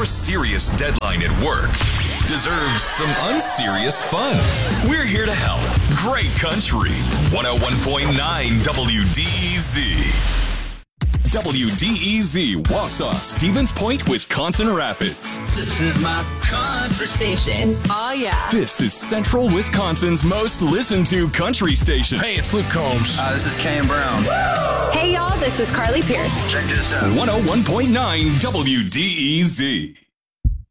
serious deadline at work deserves some unserious fun. We're here to help. Great Country. 101.9 WDEZ. WDEZ, Wausau, Stevens Point, Wisconsin Rapids. This is my country station. Oh, yeah. This is Central Wisconsin's most listened to country station. Hey, it's Luke Combs. This is Cam Brown. Hey, y'all, this is Carly Pierce. Check this out. 101.9 WDEZ.